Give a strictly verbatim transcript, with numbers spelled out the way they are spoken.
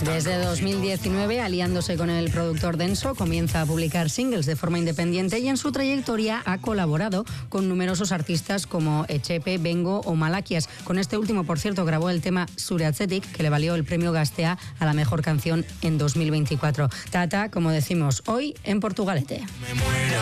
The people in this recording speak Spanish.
Desde dos mil diecinueve, aliándose con el productor Denso, comienza a publicar singles de forma independiente y en su trayectoria ha colaborado con numerosos artistas como Echepe, Bengo o Malakias. Con este último, por cierto, grabó el tema Zure Atzetik, que le valió el premio Gaztea a la mejor canción en dos mil veinticuatro. Tata, como decimos hoy, en Portugalete. Me muero.